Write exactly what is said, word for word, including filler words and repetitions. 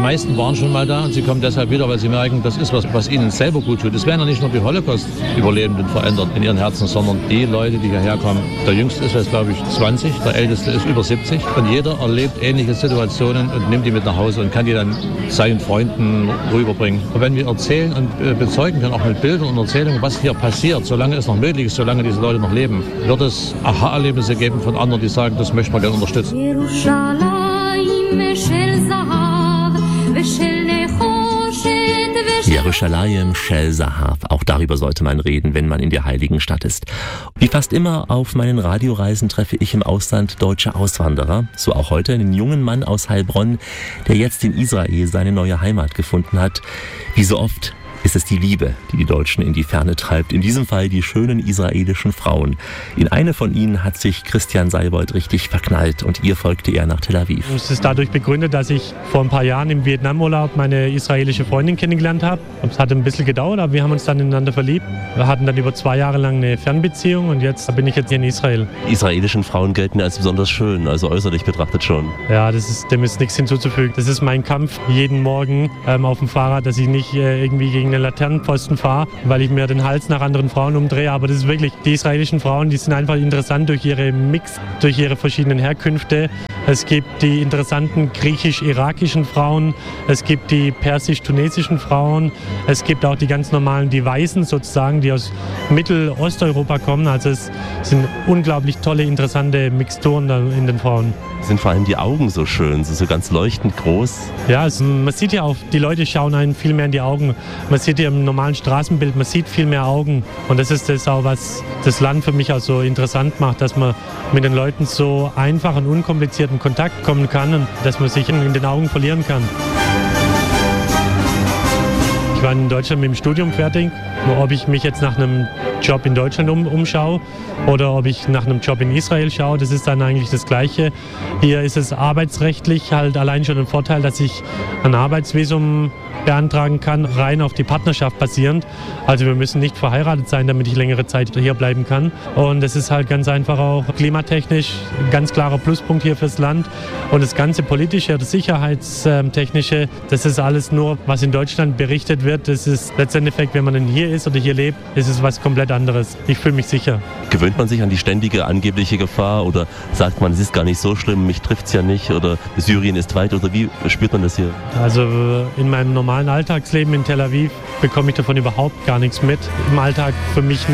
meisten waren schon mal da und sie kommen deshalb wieder, weil sie merken, das ist was, was ihnen selber gut tut. Es werden ja nicht nur die Holocaust-Überlebenden verändert in ihren Herzen, sondern die Leute, die hierher kommen. Der Jüngste ist jetzt, glaube ich, zwanzig, der Älteste ist über siebzig. Und jeder erlebt ähnliche Situationen und nimmt die mit nach Hause und kann die dann seinen Freunden rüberbringen. Und wenn wir erzählen und äh, bezeugen können, auch mit Bildern und Erzählungen, was hier passiert, solange es noch möglich ist, solange diese Leute noch leben, wird es Aha-Erlebnisse geben von anderen, die sagen, das möchten wir gerne unterstützen. Jerusalem, Shel Zahav. Auch darüber sollte man reden, wenn man in der heiligen Stadt ist. Wie fast immer auf meinen Radioreisen treffe ich im Ausland deutsche Auswanderer. So auch heute einen jungen Mann aus Heilbronn, der jetzt in Israel seine neue Heimat gefunden hat. Wie so oft ist es die Liebe, die die Deutschen in die Ferne treibt. In diesem Fall die schönen israelischen Frauen. In eine von ihnen hat sich Christian Seibold richtig verknallt und ihr folgte er nach Tel Aviv. Es ist dadurch begründet, dass ich vor ein paar Jahren im Vietnamurlaub meine israelische Freundin kennengelernt habe. Es hat ein bisschen gedauert, aber wir haben uns dann ineinander verliebt. Wir hatten dann über zwei Jahre lang eine Fernbeziehung und jetzt bin ich jetzt hier in Israel. Die israelischen Frauen gelten als besonders schön, also äußerlich betrachtet schon. Ja, das ist, dem ist nichts hinzuzufügen. Das ist mein Kampf jeden Morgen ähm, auf dem Fahrrad, dass ich nicht äh, irgendwie gegen eine Laternenpfosten fahre, weil ich mir den Hals nach anderen Frauen umdrehe. Aber das ist wirklich, die israelischen Frauen, die sind einfach interessant durch ihre Mix, durch ihre verschiedenen Herkünfte. Es gibt die interessanten griechisch-irakischen Frauen, es gibt die persisch-tunesischen Frauen, es gibt auch die ganz normalen, die Weißen sozusagen, die aus Mittel-Osteuropa kommen. Also es sind unglaublich tolle, interessante Mixturen da in den Frauen. Sind vor allem die Augen so schön, so, so ganz leuchtend groß. Ja, also man sieht ja auch, die Leute schauen einen viel mehr in die Augen. Man sieht ja im normalen Straßenbild, man sieht viel mehr Augen. Und das ist das auch, was das Land für mich auch so interessant macht, dass man mit den Leuten so einfach und unkompliziert in Kontakt kommen kann und dass man sich in den Augen verlieren kann. Ich war in Deutschland mit dem Studium fertig. Ob ich mich jetzt nach einem Job in Deutschland um, umschaue oder ob ich nach einem Job in Israel schaue, das ist dann eigentlich das Gleiche. Hier ist es arbeitsrechtlich halt allein schon ein Vorteil, dass ich ein Arbeitsvisum beantragen kann, rein auf die Partnerschaft basierend. Also wir müssen nicht verheiratet sein, damit ich längere Zeit hier bleiben kann. Und es ist halt ganz einfach auch klimatechnisch ein ganz klarer Pluspunkt hier fürs Land. Und das ganze politische oder sicherheitstechnische, das ist alles nur, was in Deutschland berichtet wird. Das ist letztendlich, wenn man dann hier ist oder hier lebt, ist es was komplett anderes. Ich fühle mich sicher. Gewöhnt man sich an die ständige angebliche Gefahr oder sagt man, es ist gar nicht so schlimm, mich trifft es ja nicht oder Syrien ist weit oder wie spürt man das hier? Also in meinem normalen Alltagsleben in Tel Aviv bekomme ich davon überhaupt gar nichts mit. Im Alltag für mich